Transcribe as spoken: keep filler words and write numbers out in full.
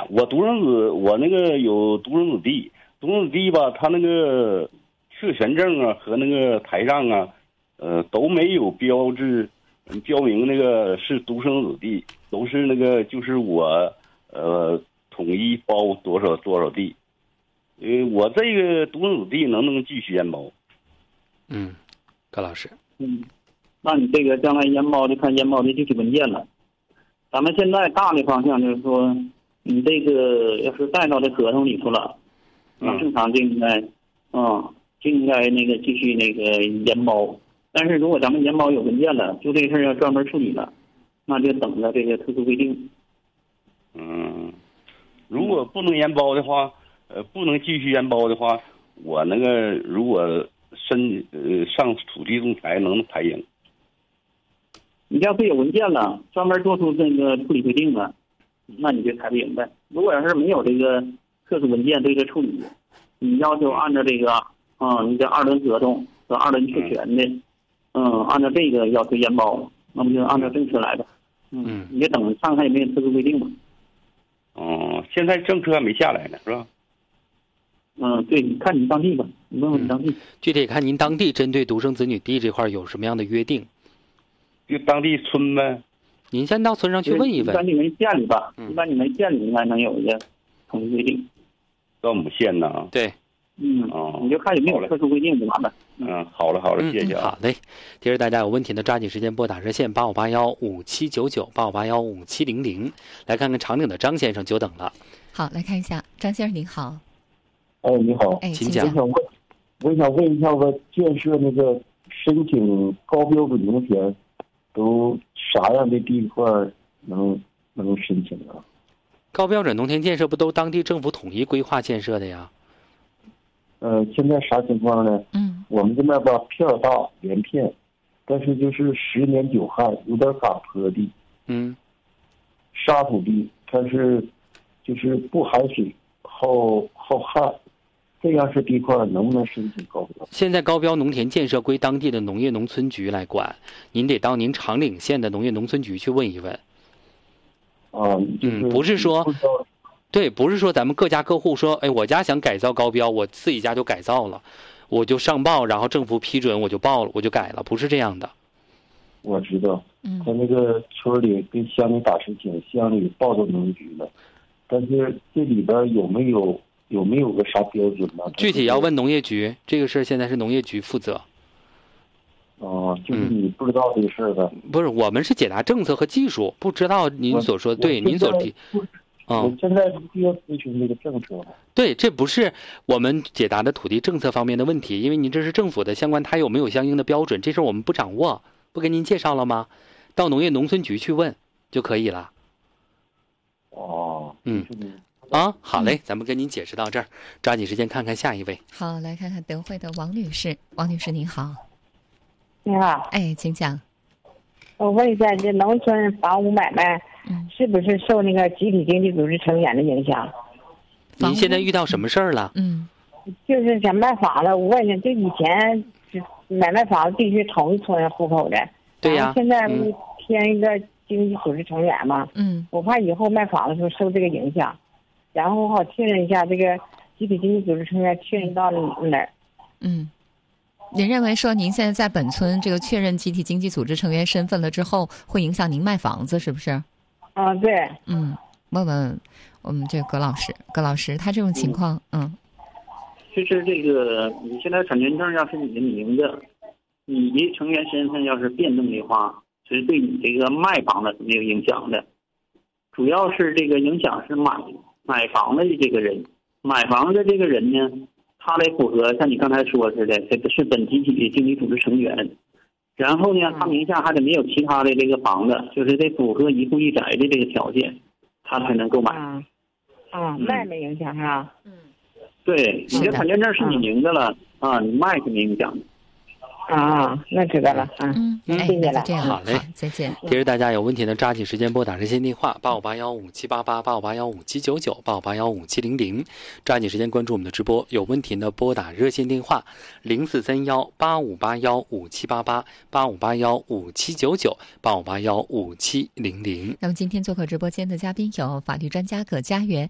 我独生子，我那个有独生子弟，独生子弟吧，他那个特权证啊和那个台上啊，呃都没有标志，标明那个是独生子弟，都是那个就是我呃统一包多少多少地。呃，我这个独生子弟能不能继续延包？ 嗯，高老师。 嗯，那你这个将来延包就看延包的具体文件了。咱们现在大的方向就是说，你这个要是带到这合同里头了，那正常就应该，嗯，就应该那个继续那个延包。但是如果咱们延包有文件了，就这事儿要专门处理了，那就等着这个特殊规定。 嗯，如果不能延包的话，呃，不能继续延包的话，我那个如果申呃上土地仲裁能不能裁赢？ 你要是有文件了，专门做出这个处理规定了，那你就裁不赢呗。如果要是没有这个特殊文件对这处理，你要求按照这个啊、嗯，你这二轮合同和二轮确权的，嗯，按照这个要求延包，那么就按照政策来吧。嗯，你就等看看有没有特殊规定吧。 哦，现在政策还没下来呢，是吧？ 嗯，对，你看你当地吧，你问问你当地。 嗯、具体看您当地针对独生子女地这块有什么样的约定？ 就当地村呗。 您先到村上去问一问。 一般你们县里吧，嗯、一般你们县里应该能有一个统一规定。 到我们县呢？ 对。 嗯，哦，你就看有没有特殊规定就完了。 嗯，好了好了，谢谢啊。 好嘞，提示大家有问题的抓紧时间拨打热线八五八幺五七九九八五八幺五七零零，来看看长岭的张先生久等了。 好，来看一下，张先生您好。 哎，你好， 哎， 请讲。 我想问，我想问一下，我建设那个申请高标准农田，都啥样的地块能能申请啊？ 高标准农田建设不都当地政府统一规划建设的呀？ 呃，现在啥情况呢？ 嗯， 我们这边吧片儿大连片，但是就是十年九旱，有点嘎坡地， 嗯， 沙土地，但是就是不含水，好好旱。这样式地块能不能申请高标？ 现在高标农田建设归当地的农业农村局来管，您得到您长岭县的农业农村局去问一问。 啊，就是、 嗯，不是说，对，不是说咱们各家各户说，哎，我家想改造高标，我自己家就改造了，我就上报，然后政府批准我就报了，我就改了，不是这样的。 我知道， 嗯， 他那个村里跟乡里打申请，乡里报到农局了，但是这里边有没有？有没有个啥标准呢？ 具体要问农业局，这个事儿现在是农业局负责。 哦、呃，就是你不知道这个事儿的、 嗯。不是，我们是解答政策和技术，不知道您所说对您所提。 嗯，我现在需要咨询这个政策。 对，这不是我们解答的土地政策方面的问题，因为您这是政府的相关，它有没有相应的标准，这事儿我们不掌握，不跟您介绍了吗？到农业农村局去问就可以了。 哦， 嗯。啊，好嘞，咱们跟您解释到这儿，抓紧时间看看下一位。 好，来看看德惠的王女士。王女士您好。 你好。 哎，请讲。 我问一下，这农村房屋买卖， 嗯， 是不是受那个集体经济组织成员的影响？ 您现在遇到什么事儿了？ 嗯， 就是想卖房子，我问一下，就以前买卖房子必须同一村户口的， 对呀、啊。 现在不添一个经济组织成员嘛？ 嗯， 我怕以后卖房的时候受这个影响。然后我好确认一下这个集体经济组织成员确认到了哪儿？ 嗯，您认为说您现在在本村这个确认集体经济组织成员身份了之后，会影响您卖房子是不是？ 啊，对。 嗯，问问我们这个葛老师，葛老师他这种情况，嗯， 嗯其实这个你现在产权证要是你的名字，你的成员身份要是变动的话，其实对你这个卖房子是没有影响的，主要是这个影响是买。买房子的这个人，买房子这个人呢，他得符合像你刚才说似的，这个是本集体的经济组织成员。然后呢，他名下还得没有其他的这个房子，就是得符合一户一宅的这个条件，他才能购买。 啊，啊，卖没影响是吧？ 嗯， 对，你的产权证是你名字了啊，你卖是没影响的。 啊，那知道了， 嗯， 嗯，谢谢了， 这样好嘞， 再见。 提示大家有问题的抓紧时间拨打热线电话八五八幺五七八八八五八幺五七九九八五八幺五七零零，抓紧时间关注我们的直播。有问题的拨打热线电话零四三幺八五八幺五七八八八五八幺五七九九八五八幺五七零零。 那么今天做客直播间的嘉宾有法律专家葛家园。